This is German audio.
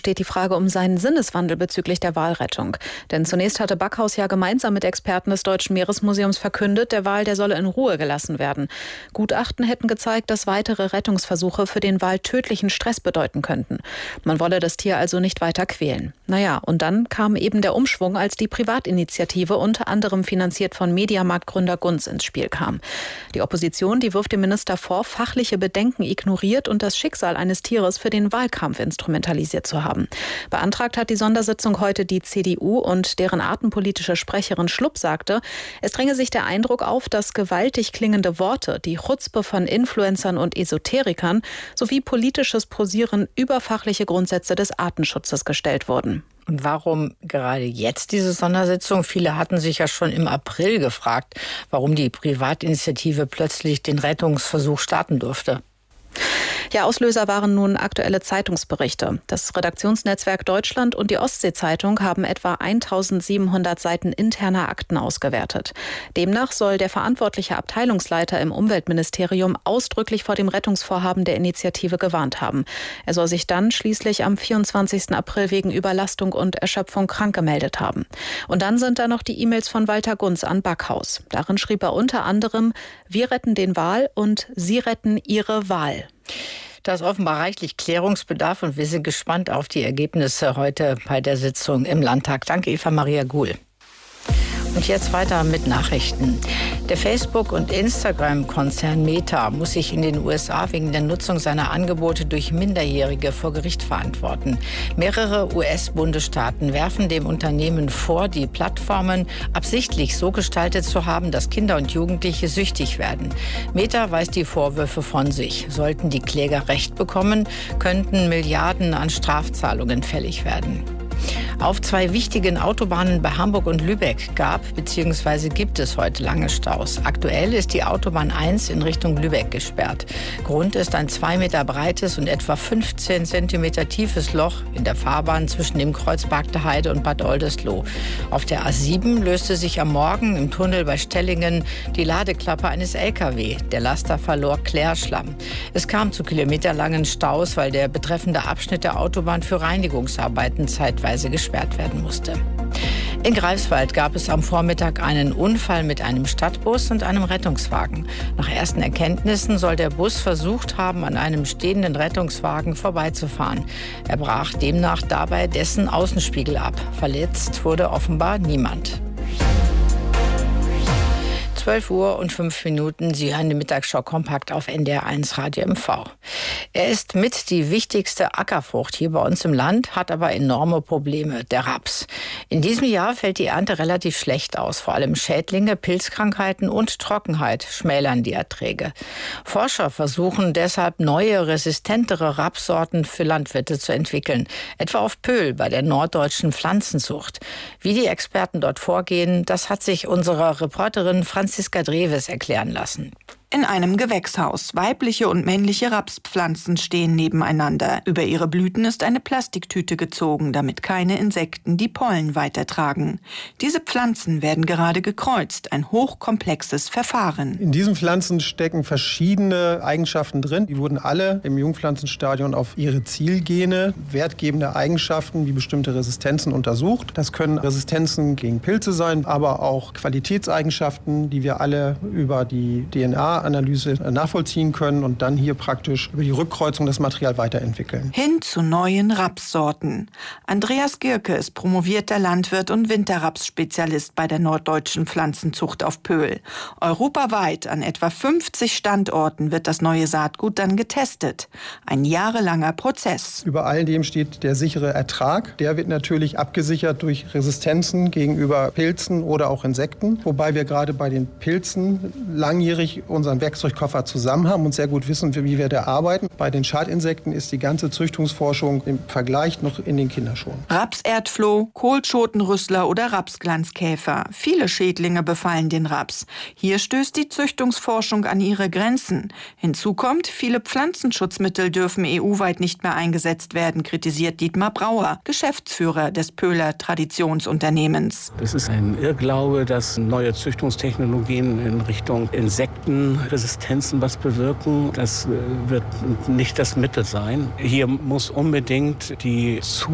steht die Frage um seinen Sinneswandel bezüglich der Walrettung. Denn zunächst hatte Backhaus ja gemeinsam mit Experten des Deutschen Meeresmuseums verkündet, der Wal, der solle in Ruhe gelassen werden. Gutachten hätten gezeigt, dass weitere Rettungsversuche für den Wal tödlichen Stress bedeuten könnten. Man wolle das Tier also nicht weiter quälen. Naja, und dann kam eben der Umschwung, als die Privatinitiative, unter anderem finanziert von Mediamarkt-Gründer Gunz, ins Spiel kam. Die Opposition, die wirft dem Minister vor, fachliche Bedenken ignoriert und das Schicksal eines Tieres für den Wahlkampf instrumentalisiert zu haben. Beantragt hat die Sondersitzung heute die CDU und deren artenpolitische Sprecherin Schlupp sagte, es dränge sich der Eindruck auf, dass gewaltig klingende Worte, die Chutzpe von Influencern und Esoterikern sowie politisches Posieren über fachliche Grundsätze des Artenschutzes gestellt wurden. Und warum gerade jetzt diese Sondersitzung? Viele hatten sich ja schon im April gefragt, warum die Privatinitiative plötzlich den Rettungsversuch starten durfte. Ja, Auslöser waren nun aktuelle Zeitungsberichte. Das Redaktionsnetzwerk Deutschland und die Ostsee-Zeitung haben etwa 1700 Seiten interner Akten ausgewertet. Demnach soll der verantwortliche Abteilungsleiter im Umweltministerium ausdrücklich vor dem Rettungsvorhaben der Initiative gewarnt haben. Er soll sich dann schließlich am 24. April wegen Überlastung und Erschöpfung krank gemeldet haben. Und dann sind da noch die E-Mails von Walter Gunz an Backhaus. Darin schrieb er unter anderem: Wir retten den Wal und Sie retten Ihre Wahl. Da ist offenbar reichlich Klärungsbedarf und wir sind gespannt auf die Ergebnisse heute bei der Sitzung im Landtag. Danke, Eva Maria Guhl. Und jetzt weiter mit Nachrichten. Der Facebook- und Instagram-Konzern Meta muss sich in den USA wegen der Nutzung seiner Angebote durch Minderjährige vor Gericht verantworten. Mehrere US-Bundesstaaten werfen dem Unternehmen vor, die Plattformen absichtlich so gestaltet zu haben, dass Kinder und Jugendliche süchtig werden. Meta weist die Vorwürfe von sich. Sollten die Kläger Recht bekommen, könnten Milliarden an Strafzahlungen fällig werden. Auf 2 wichtigen Autobahnen bei Hamburg und Lübeck gab bzw. gibt es heute lange Staus. Aktuell ist die Autobahn 1 in Richtung Lübeck gesperrt. Grund ist ein 2 Meter breites und etwa 15 Zentimeter tiefes Loch in der Fahrbahn zwischen dem Kreuz Bagde Heide und Bad Oldesloe. Auf der A7 löste sich am Morgen im Tunnel bei Stellingen die Ladeklappe eines LKW. Der Laster verlor Klärschlamm. Es kam zu kilometerlangen Staus, weil der betreffende Abschnitt der Autobahn für Reinigungsarbeiten zeitweise gesperrt werden musste. In Greifswald gab es am Vormittag einen Unfall mit einem Stadtbus und einem Rettungswagen. Nach ersten Erkenntnissen soll der Bus versucht haben, an einem stehenden Rettungswagen vorbeizufahren. Er brach demnach dabei dessen Außenspiegel ab. Verletzt wurde offenbar niemand. 12:05 Uhr. Sie hören die Mittagsschau kompakt auf NDR1 Radio MV. Er ist mit die wichtigste Ackerfrucht hier bei uns im Land, hat aber enorme Probleme, der Raps. In diesem Jahr fällt die Ernte relativ schlecht aus. Vor allem Schädlinge, Pilzkrankheiten und Trockenheit schmälern die Erträge. Forscher versuchen deshalb neue, resistentere Rapssorten für Landwirte zu entwickeln. Etwa auf Pöhl bei der Norddeutschen Pflanzenzucht. Wie die Experten dort vorgehen, das hat sich unsere Reporterin Franziska Dreves erklären lassen. In einem Gewächshaus. Weibliche und männliche Rapspflanzen stehen nebeneinander. Über ihre Blüten ist eine Plastiktüte gezogen, damit keine Insekten die Pollen weitertragen. Diese Pflanzen werden gerade gekreuzt, ein hochkomplexes Verfahren. In diesen Pflanzen stecken verschiedene Eigenschaften drin. Die wurden alle im Jungpflanzenstadion auf ihre Zielgene, wertgebende Eigenschaften wie bestimmte Resistenzen untersucht. Das können Resistenzen gegen Pilze sein, aber auch Qualitätseigenschaften, die wir alle über die DNA-Analyse nachvollziehen können und dann hier praktisch über die Rückkreuzung das Material weiterentwickeln. Hin zu neuen Rapssorten. Andreas Gierke ist promovierter Landwirt und Winterraps-Spezialist bei der Norddeutschen Pflanzenzucht auf Pöhl. Europaweit an etwa 50 Standorten wird das neue Saatgut dann getestet. Ein jahrelanger Prozess. Über all dem steht der sichere Ertrag. Der wird natürlich abgesichert durch Resistenzen gegenüber Pilzen oder auch Insekten. Wobei wir gerade bei den Pilzen langjährig unseren Werkzeugkoffer zusammen haben und sehr gut wissen, wie wir da arbeiten. Bei den Schadinsekten ist die ganze Züchtungsforschung im Vergleich noch in den Kinderschuhen. Rapserdfloh, Kohlschotenrüssler oder Rapsglanzkäfer. Viele Schädlinge befallen den Raps. Hier stößt die Züchtungsforschung an ihre Grenzen. Hinzu kommt, viele Pflanzenschutzmittel dürfen EU-weit nicht mehr eingesetzt werden, kritisiert Dietmar Brauer, Geschäftsführer des Pöhler Traditionsunternehmens. Es ist ein Irrglaube, dass neue Züchtungstechnologien in Richtung Insektenresistenzen was bewirken. Das wird nicht das Mittel sein. Hier muss unbedingt die